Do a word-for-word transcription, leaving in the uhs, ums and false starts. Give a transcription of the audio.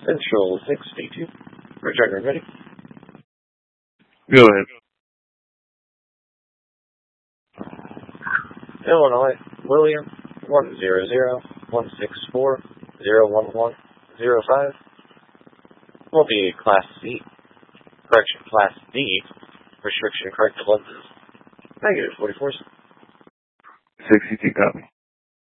Central sixty-two. Return ready. Go ahead. Illinois, William, one zero zero, one six four, zero one one, zero five. Will be Class C. Correction, Class D. Restriction corrected lenses. Negative forty-four. sixty-two copy.